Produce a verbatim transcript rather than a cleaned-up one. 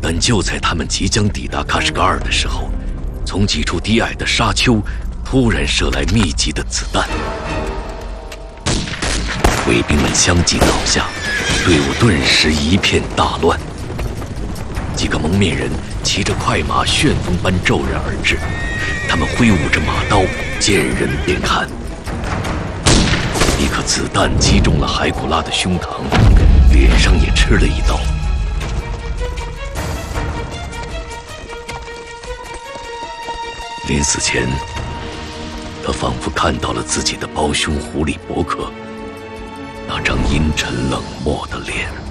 但就在他们即将抵达喀什噶尔的时候，从几处低矮的沙丘突然射来密集的子弹，卫兵们相继倒下，队伍顿时一片大乱。几个蒙面人骑着快马，旋风般骤然而至，他们挥舞着马刀，见人便砍。一颗子弹击中了海古拉的胸膛，脸上也吃了一刀。临死前，他仿佛看到了自己的胞兄狐狸伯克那张阴沉冷漠的脸。